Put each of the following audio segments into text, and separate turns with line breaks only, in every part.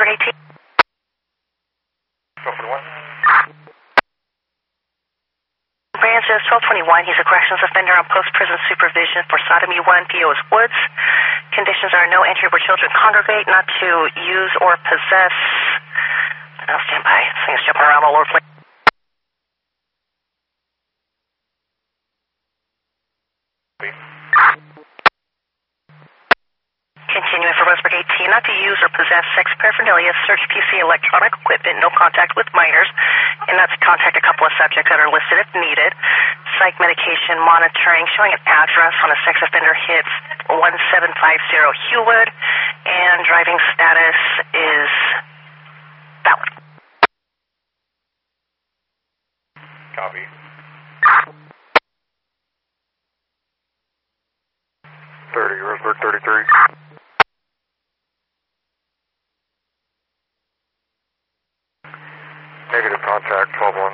Rosberg 18.
1241.
Francis 1221. He's a corrections offender on post-prison supervision for sodomy 1, PO's Woods. Conditions are no entry where children congregate, not to use or possess. I'll stand by. This thing's jumping around all over the place. Continuing for Rosberg 18, not to use or possess sex paraphernalia, search PC electronic equipment, no contact with minors, and not to contact a couple of subjects that are listed if needed. Psych medication monitoring, showing an address on a sex offender hits 1750 Hewwood, and driving status is valid.
Copy. 30, Rosberg 33. Negative contact, 12-1.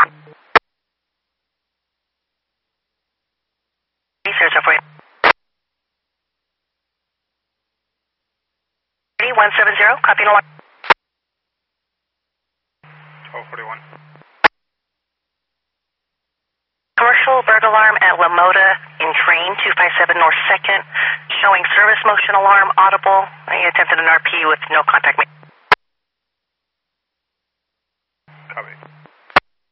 Research up for you. 170, copy alarm.
1241.
Commercial bird alarm at LaModa in train 257 North 2nd, showing service motion alarm audible. I attempted an RP with no contact.